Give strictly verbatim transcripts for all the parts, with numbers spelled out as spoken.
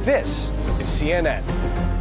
This is C N N.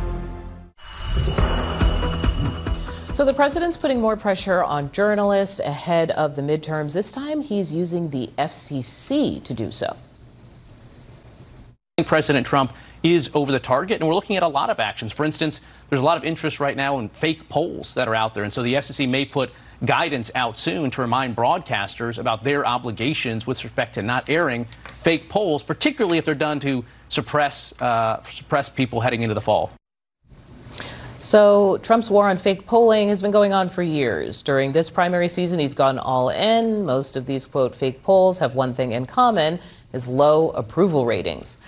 So the president's putting more pressure on journalists ahead of the midterms. This time he's using the F C C to do so. President Trump is over the target, and we're looking at a lot of actions. For instance, there's a lot of interest right now in fake polls that are out there, and so the F C C may put guidance out soon to remind broadcasters about their obligations with respect to not airing fake polls, particularly if they're done to suppress uh, suppress people heading into the fall. So Trump's war on fake polling has been going on for years. During this primary season, he's gone all in. Most of these, quote, fake polls have one thing in common, is low approval ratings.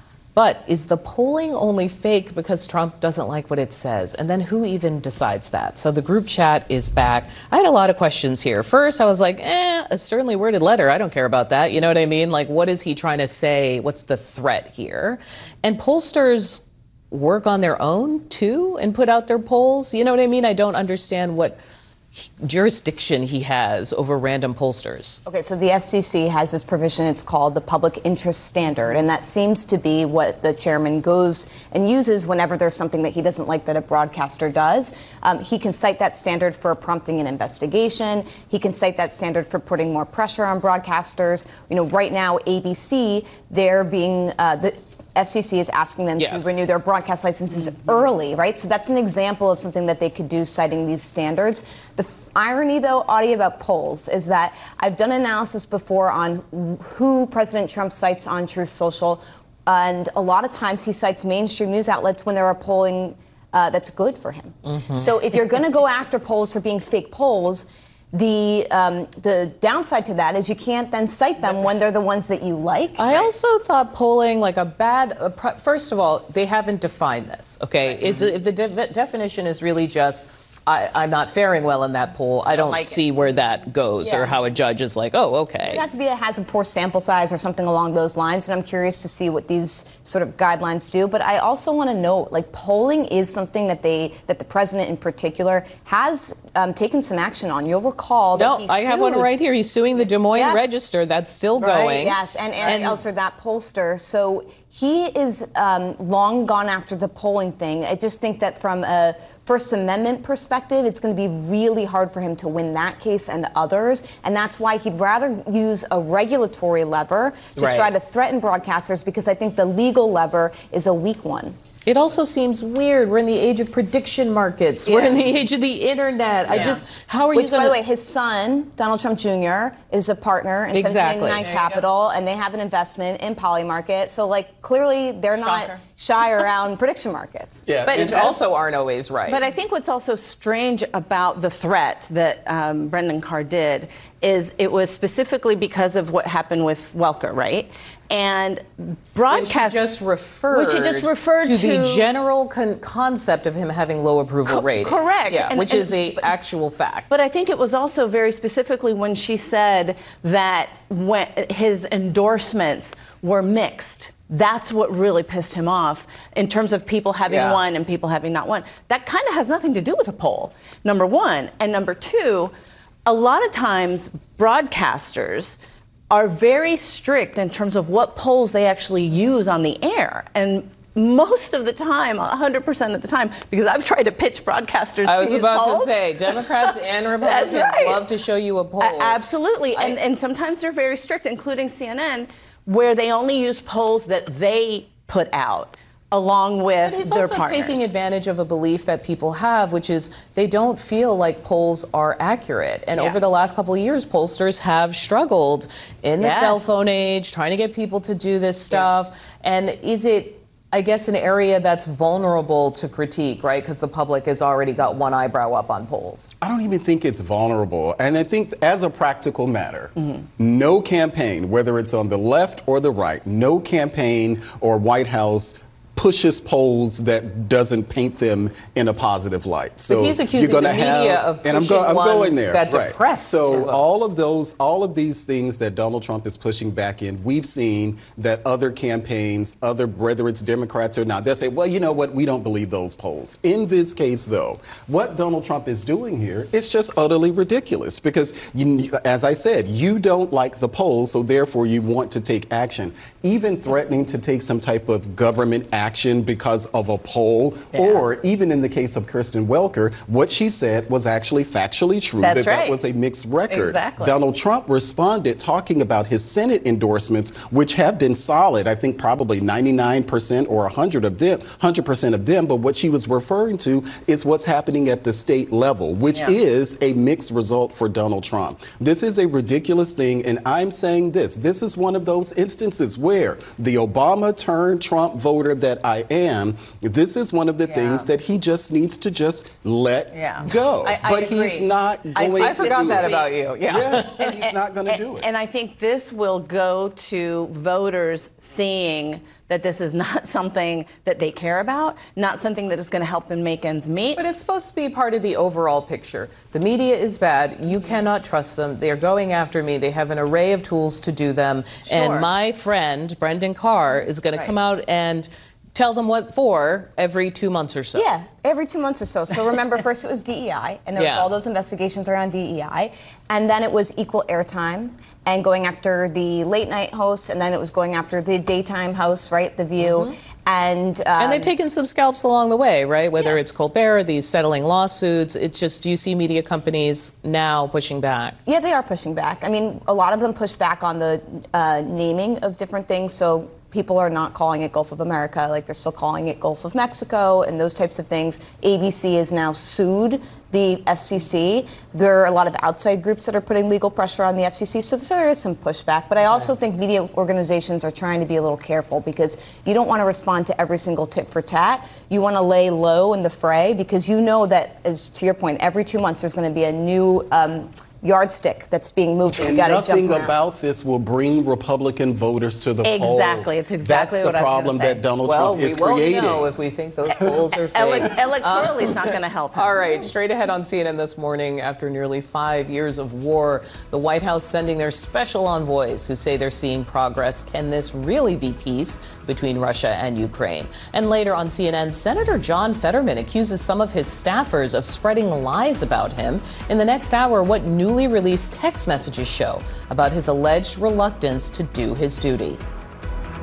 But is the polling only fake because Trump doesn't like what it says? And then who even decides that? So the group chat is back. I had a lot of questions here. First, I was like, eh, a sternly worded letter. I don't care about that. You know what I mean? Like, what is he trying to say? What's the threat here? And pollsters work on their own, too, and put out their polls? You know what I mean? I don't understand what jurisdiction he has over random pollsters. Okay, so the F C C has this provision, it's called the Public Interest Standard, and that seems to be what the chairman goes and uses whenever there's something that he doesn't like that a broadcaster does. Um, he can cite that standard for prompting an investigation. He can cite that standard for putting more pressure on broadcasters. You know, right now, A B C, they're being, uh, the F C C is asking them yes. to renew their broadcast licenses mm-hmm. early, right? So that's an example of something that they could do citing these standards. The f- irony, though, Audie, about polls is that I've done analysis before on who President Trump cites on Truth Social, and a lot of times he cites mainstream news outlets when there are polling uh, that's good for him. Mm-hmm. So if you're going to go after polls for being fake polls, The um, the downside to that is you can't then cite them when they're the ones that you like. I also thought polling like a bad. A pro- first of all, they haven't defined this. Okay, right. It's, if the de- definition is really just I, I'm not faring well in that poll, I don't like see it. where that goes yeah. or how a judge is like, oh, okay. It has to be it has a poor sample size or something along those lines, and I'm curious to see what these sort of guidelines do. But I also want to note, like, polling is something that they that the president in particular has um, taken some action on. You'll recall that no, he I sued. have one right here. He's suing the Des Moines yes. Register. That's still right, going. Yes, and Eric and, Elser, that pollster. So he is um, long gone after the polling thing. I just think that from a First Amendment perspective, it's going to be really hard for him to win that case and others. And that's why he'd rather use a regulatory lever to right. try to threaten broadcasters, because I think the legal lever is a weak one. It also seems weird. We're in the age of prediction markets. Yeah. We're in the age of the internet. Yeah. I just, how are Which, you going by the way, his son, Donald Trump Junior, is a partner in exactly. seventeen eighty-nine Capital, and they have an investment in Polymarket. So, like, clearly they're Shocker. not shy around prediction markets. Yeah, but it also aren't always right. But I think what's also strange about the threat that um, Brendan Carr did is it was specifically because of what happened with Welker, right? And broadcast just referred, which he just referred to, to the general con- concept of him having low approval co- ratings. Correct, yeah, and, which and, is a but, actual fact. But I think it was also very specifically when she said that when his endorsements were mixed. That's what really pissed him off in terms of people having yeah. won and people having not won. That kind of has nothing to do with a poll, number one. And number two, a lot of times broadcasters are very strict in terms of what polls they actually use on the air. And most of the time, one hundred percent of the time, because I've tried to pitch broadcasters I was to use about polls. to say, Democrats and Republicans right. love to show you a poll. A- absolutely. I, and, and sometimes they're very strict, including C N N, where they only use polls that they put out along with but it's their also partners. taking advantage of a belief that people have, which is they don't feel like polls are accurate. And yeah. over the last couple of years, pollsters have struggled in the yes. cell phone age, trying to get people to do this stuff. Yeah. And is it, I guess, an area that's vulnerable to critique, right? Because the public has already got one eyebrow up on polls. I don't even think it's vulnerable. And I think as a practical matter, mm-hmm. no campaign, whether it's on the left or the right, no campaign or White House pushes polls that doesn't paint them in a positive light. So but he's accusing you're the gonna media have, of pushing and I'm, go, I'm ones going there, that right. depress. So all of those, all of these things that Donald Trump is pushing back in, we've seen that other campaigns, other whether it's Democrats or not, they'll say, well, you know what, we don't believe those polls. In this case, though, what Donald Trump is doing here is just utterly ridiculous because, you, as I said, you don't like the polls, so therefore you want to take action. even threatening to take some type of government action because of a poll, Yeah. or even in the case of Kristen Welker, what she said was actually factually true. That's that right. That was a mixed record. Exactly. Donald Trump responded talking about his Senate endorsements, which have been solid. I think probably ninety-nine percent or one hundred of them, one hundred percent of them. But what she was referring to is what's happening at the state level, which Yeah. is a mixed result for Donald Trump. This is a ridiculous thing, and I'm saying this. This is one of those instances where the Obama turned Trump voter that I am, this is one of the Yeah. things that he just needs to just let Yeah. go. I- I but agree. he's not I- going I to forgot do that it. about you. Yeah. Yes, he's not going to do it. And I think this will go to voters seeing that this is not something that they care about, not something that is going to help them make ends meet. But it's supposed to be part of the overall picture. The media is bad. You cannot trust them. They're going after me. They have an array of tools to do them. Sure. And my friend, Brendan Carr, is going Right. to come out and tell them what for every two months or so. Yeah, every two months or so. So remember, first it was D E I, and there Yeah. was all those investigations around D E I, and then it was equal airtime, and going after the late night hosts, and then it was going after the daytime hosts, right, The View, Mm-hmm. and um, And they've taken some scalps along the way, right? Whether Yeah. it's Colbert or these settling lawsuits, it's just you see media companies now pushing back. yeah, they are pushing back. I mean, a lot of them push back on the uh, naming of different things. So people are not calling it Gulf of America, like they're still calling it Gulf of Mexico and those types of things. A B C is now sued the F C C. There are a lot of outside groups that are putting legal pressure on the F C C, so there is some pushback. But I also think media organizations are trying to be a little careful because you don't want to respond to every single tit for tat. You want to lay low in the fray because you know that, as to your point, every two months there's going to be a new um, yardstick that's being moved. You And got to nothing jump around. about this will bring Republican voters to the polls. Exactly. It's exactly That's what I the was gonna problem say. that Donald Well, Trump we is won't creating. know if we think those polls are fake. Ele- electorally, it's not going to help him. All right, straight ahead on C N N this morning, after nearly five years of war, the White House sending their special envoys who say they're seeing progress. Can this really be peace between Russia and Ukraine? And later on C N N, Senator John Fetterman accuses some of his staffers of spreading lies about him. In the next hour, what newly released text messages show about his alleged reluctance to do his duty.